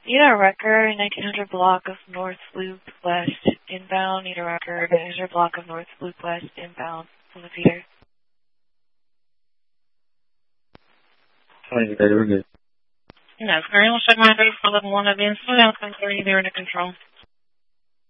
Need a record, 1900 block of North Loop West inbound. Need a record, 1900 block of North Loop West inbound from the feeder. 20, we're good. No, currently we'll check my base for level 1 events. We're going to come through. They're under control.